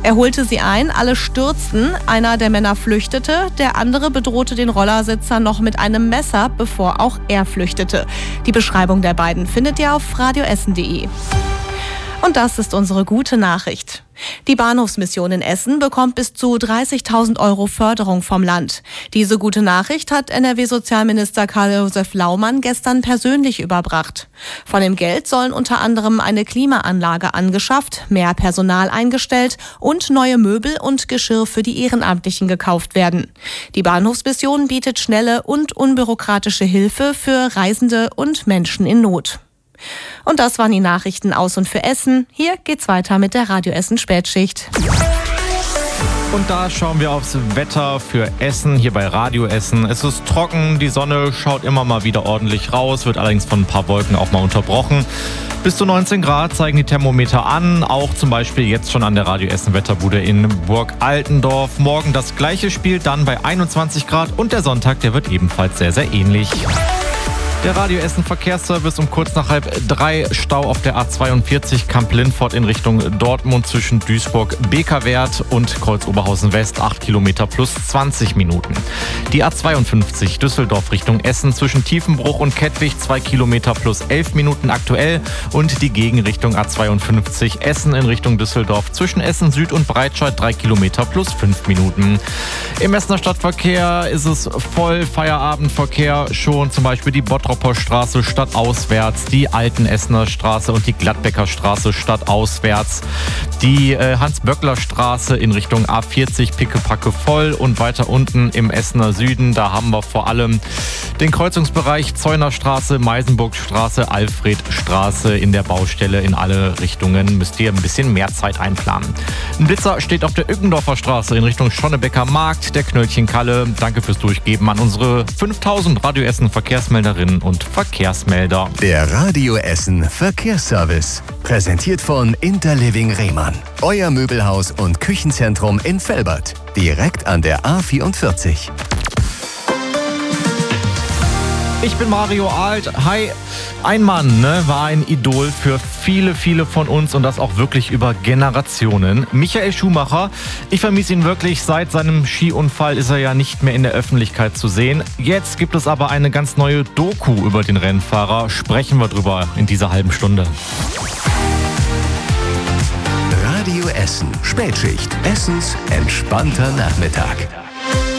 Er holte sie ein, alle stürzten, einer der Männer flüchtete, der andere bedrohte den Rollersitzer noch mit einem Messer, bevor auch er flüchtete. Die Beschreibung der beiden findet ihr auf radioessen.de. Und das ist unsere gute Nachricht. Die Bahnhofsmission in Essen bekommt bis zu 30.000 € Förderung vom Land. Diese gute Nachricht hat NRW-Sozialminister Karl-Josef Laumann gestern persönlich überbracht. Von dem Geld sollen unter anderem eine Klimaanlage angeschafft, mehr Personal eingestellt und neue Möbel und Geschirr für die Ehrenamtlichen gekauft werden. Die Bahnhofsmission bietet schnelle und unbürokratische Hilfe für Reisende und Menschen in Not. Und das waren die Nachrichten aus und für Essen. Hier geht's weiter mit der Radio Essen Spätschicht. Und da schauen wir aufs Wetter für Essen, hier bei Radio Essen. Es ist trocken, die Sonne schaut immer mal wieder ordentlich raus, wird allerdings von ein paar Wolken auch mal unterbrochen. Bis zu 19 Grad zeigen die Thermometer an, auch zum Beispiel jetzt schon an der Radio Essen Wetterbude in Burg Altendorf. Morgen das gleiche Spiel dann bei 21 Grad und der Sonntag, der wird ebenfalls sehr, sehr ähnlich. Der Radio Essen Verkehrsservice um kurz nach 2:30 Stau auf der A42 Kamp-Lindfort in Richtung Dortmund zwischen Duisburg, Bekerwert und Kreuz Oberhausen West 8 Kilometer plus 20 Minuten. Die A52 Düsseldorf Richtung Essen zwischen Tiefenbruch und Kettwig 2 Kilometer plus 11 Minuten aktuell und die Gegenrichtung A52 Essen in Richtung Düsseldorf zwischen Essen Süd und Breitscheid 3 Kilometer plus 5 Minuten. Im Essener Stadtverkehr ist es voll Feierabendverkehr schon, zum Beispiel die Bottropper Straße stadtauswärts, die Alten Essener Straße und die Gladbecker Straße stadtauswärts, die Hans-Böckler Straße in Richtung A40 pickepacke voll und weiter unten im Essener Süden, da haben wir vor allem den Kreuzungsbereich Zeuner Straße, Meisenburgstraße, Alfredstraße in der Baustelle in alle Richtungen. Müsst ihr ein bisschen mehr Zeit einplanen. Ein Blitzer steht auf der Ückendorfer Straße in Richtung Schonnebecker Markt, der Knöllchen Kalle. Danke fürs Durchgeben an unsere 5000 Radio Essen Verkehrsmelderinnen und Verkehrsmelder. Der Radio Essen Verkehrsservice. Präsentiert von Interliving Rehmann. Euer Möbelhaus und Küchenzentrum in Velbert. Direkt an der A44. Ich bin Mario Alt. Hi. Ein Mann war ein Idol für viele, viele von uns und das auch wirklich über Generationen. Michael Schumacher. Ich vermisse ihn wirklich. Seit seinem Skiunfall ist er ja nicht mehr in der Öffentlichkeit zu sehen. Jetzt gibt es aber eine ganz neue Doku über den Rennfahrer. Sprechen wir drüber in dieser halben Stunde. Radio Essen Spätschicht. Essens entspannter Nachmittag.